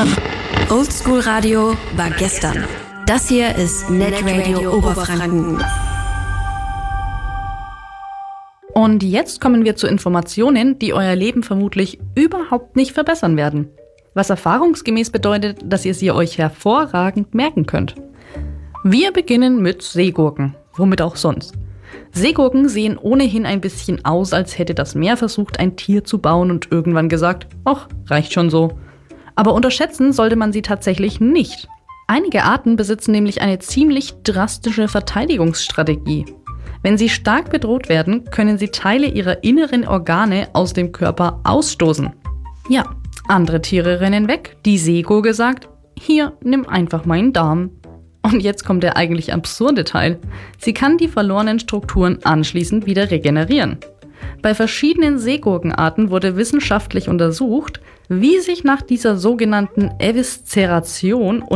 Oldschool-Radio war gestern. Das hier ist Netradio Oberfranken. Und jetzt kommen wir zu Informationen, die euer Leben vermutlich überhaupt nicht verbessern werden. Was erfahrungsgemäß bedeutet, dass ihr sie euch hervorragend merken könnt. Wir beginnen mit Seegurken. Womit auch sonst. Seegurken sehen ohnehin ein bisschen aus, als hätte das Meer versucht, ein Tier zu bauen und irgendwann gesagt, ach, reicht schon so. Aber unterschätzen sollte man sie tatsächlich nicht. Einige Arten besitzen nämlich eine ziemlich drastische Verteidigungsstrategie. Wenn sie stark bedroht werden, können sie Teile ihrer inneren Organe aus dem Körper ausstoßen. Ja, andere Tiere rennen weg. Die Seegurke sagt, hier, nimm einfach meinen Darm. Und jetzt kommt der eigentlich absurde Teil. Sie kann die verlorenen Strukturen anschließend wieder regenerieren. Bei verschiedenen Seegurkenarten wurde wissenschaftlich untersucht, wie sich nach dieser sogenannten Evisceration